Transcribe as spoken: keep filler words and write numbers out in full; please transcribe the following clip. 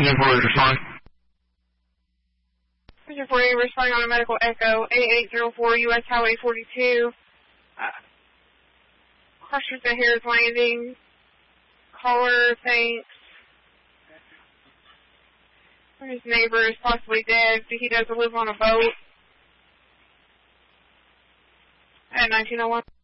Engine four, respond. Engine four, responding on a medical echo, eight eight zero four, U S Highway forty-two. Uh, Crusher at Harris Landing. Caller, thanks. His neighbor is possibly dead. He does live on a boat. At nineteen oh one.